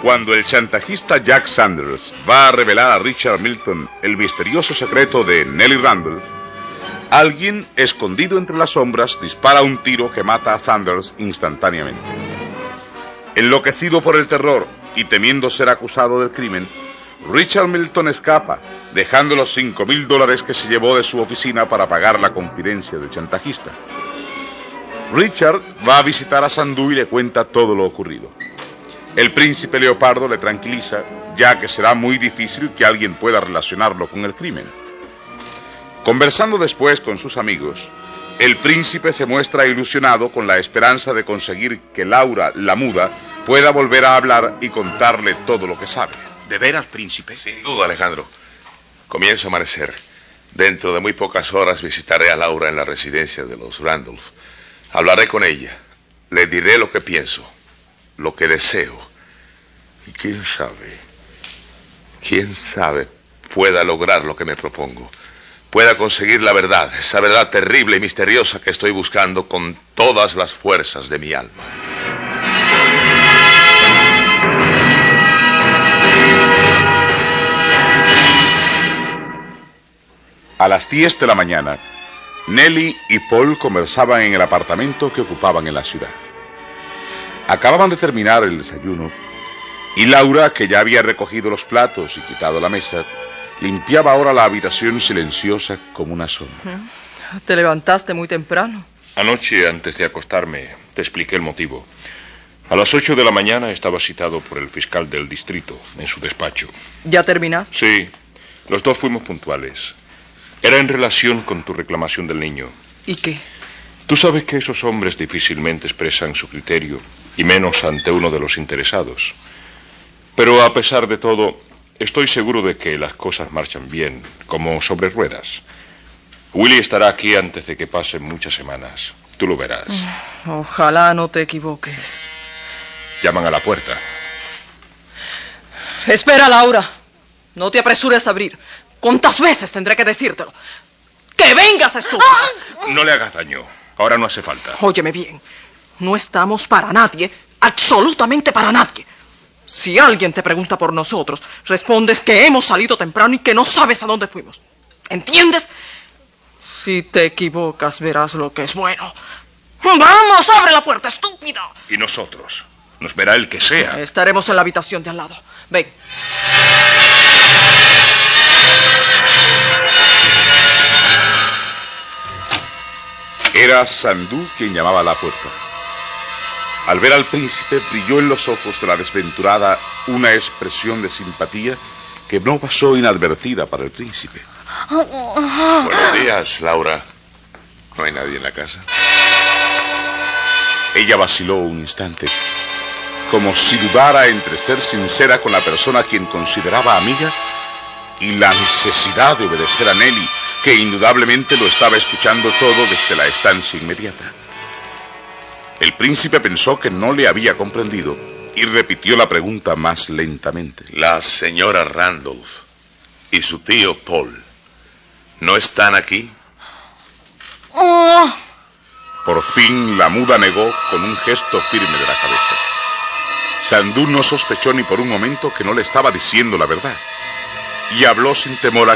Cuando el chantajista Jack Sanders va a revelar a Richard Milton el misterioso secreto de Nellie Randolph, alguien, escondido entre las sombras, dispara un tiro que mata a Sanders instantáneamente. Enloquecido por el terror y temiendo ser acusado del crimen, Richard Milton escapa, dejando los $5,000 que se llevó de su oficina para pagar la confidencia del chantajista. Richard va a visitar a Sandu y le cuenta todo lo ocurrido. El príncipe Leopardo le tranquiliza, ya que será muy difícil que alguien pueda relacionarlo con el crimen. Conversando después con sus amigos, el príncipe se muestra ilusionado con la esperanza de conseguir que Laura, la muda, pueda volver a hablar y contarle todo lo que sabe. ¿De veras, príncipe? Sin duda, Alejandro. Comienza a amanecer. Dentro de muy pocas horas visitaré a Laura en la residencia de los Randolph. Hablaré con ella. Le diré lo que pienso, lo que deseo. Y quién sabe, pueda lograr lo que me propongo. Pueda conseguir la verdad, esa verdad terrible y misteriosa que estoy buscando con todas las fuerzas de mi alma. A las 10 de la mañana, Nellie y Paul conversaban en el apartamento que ocupaban en la ciudad. Acababan de terminar el desayuno y Laura, que ya había recogido los platos y quitado la mesa, limpiaba ahora la habitación silenciosa como una sombra. ¿Te levantaste muy temprano? Anoche, antes de acostarme, te expliqué el motivo. A las 8 de la mañana estaba citado por el fiscal del distrito en su despacho. ¿Ya terminaste? Sí, los dos fuimos puntuales. Era en relación con tu reclamación del niño. ¿Y qué? Tú sabes que esos hombres difícilmente expresan su criterio, y menos ante uno de los interesados. Pero a pesar de todo, estoy seguro de que las cosas marchan bien, como sobre ruedas. Willie estará aquí antes de que pasen muchas semanas. Tú lo verás. Ojalá no te equivoques. Llaman a la puerta. Espera, Laura. No te apresures a abrir. ¿Cuántas veces tendré que decírtelo? ¡Que vengas, estúpida! No le hagas daño. Ahora no hace falta. Óyeme bien. No estamos para nadie. Absolutamente para nadie. Si alguien te pregunta por nosotros, respondes que hemos salido temprano y que no sabes a dónde fuimos. ¿Entiendes? Si te equivocas, verás lo que es bueno. ¡Vamos, abre la puerta, estúpida! ¿Y nosotros? Nos verá el que sea. Estaremos en la habitación de al lado. Ven. Era Sandu quien llamaba a la puerta. Al ver al príncipe, brilló en los ojos de la desventurada una expresión de simpatía que no pasó inadvertida para el príncipe. Buenos días, Laura. ¿No hay nadie en la casa? Ella vaciló un instante, como si dudara entre ser sincera con la persona a quien consideraba amiga y la necesidad de obedecer a Nellie, que indudablemente lo estaba escuchando todo desde la estancia inmediata. El príncipe pensó que no le había comprendido y repitió la pregunta más lentamente. La señora Randolph y su tío Paul ¿no están aquí? Por fin la muda negó con un gesto firme de la cabeza. Sandu no sospechó ni por un momento que no le estaba diciendo la verdad y habló sin temor a